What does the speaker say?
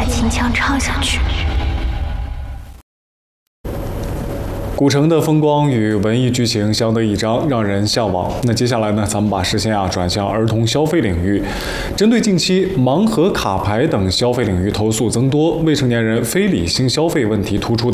秦腔唱下去。 古城的风光与文艺剧情相得益彰，让人向往。那接下来呢，咱们把视线转向儿童消费领域。针对近期盲盒卡牌等消费领域投诉增多，未成年人非理性消费问题突出